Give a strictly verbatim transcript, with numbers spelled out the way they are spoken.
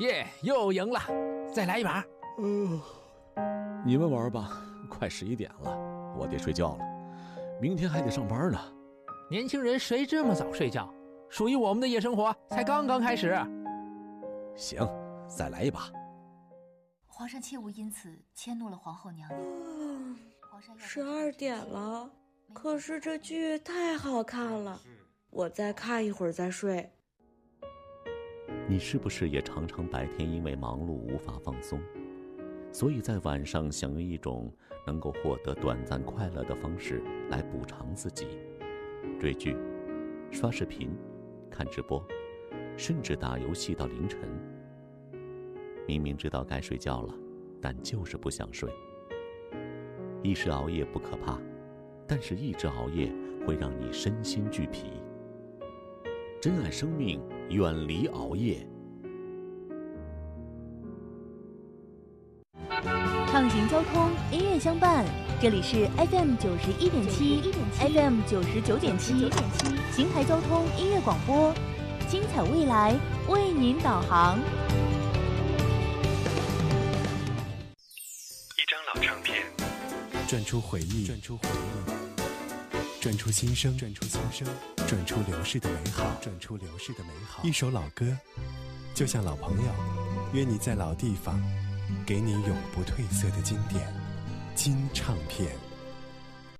耶，又赢了，再来一把。 嗯、呃，你们玩吧，快十一点了，我得睡觉了，明天还得上班呢。 年轻人谁这么早睡觉？属于我们的夜生活才刚刚开始。 行，再来一把。 皇上切勿因此迁怒了皇后娘娘。 嗯，十二点了，可是这剧太好看了，我再看一会儿再睡。 你是不是也常常白天因为忙碌无法放松，所以在晚上想用一种能够获得短暂快乐的方式来补偿自己？追剧、刷视频、看直播，甚至打游戏到凌晨。明明知道该睡觉了，但就是不想睡。一时熬夜不可怕，但是一直熬夜会让你身心俱疲。珍爱生命，远离熬夜。 畅行交通，音乐相伴。这里是 F M 九十一点七 ，F M 九十九点七，邢台交通音乐广播，精彩未来为您导航。 一张老唱片， 转出回忆，转出回忆，转出心声，转出心声，转出流逝的美好，转出流逝的美好。一首老歌，就像老朋友，约你在老地方，给你永不褪色的经典金唱片。